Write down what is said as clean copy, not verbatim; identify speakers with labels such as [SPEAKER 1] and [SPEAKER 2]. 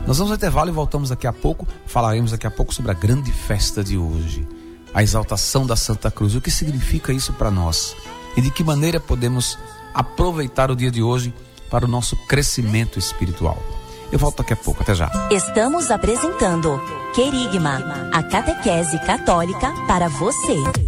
[SPEAKER 1] Nós vamos ao intervalo e voltamos daqui a pouco. Falaremos daqui a pouco sobre a grande festa de hoje, a exaltação da Santa Cruz. O que significa isso para nós? E de que maneira podemos aproveitar o dia de hoje para o nosso crescimento espiritual? Eu volto daqui a pouco, até já.
[SPEAKER 2] Estamos apresentando Querigma, a catequese católica para você.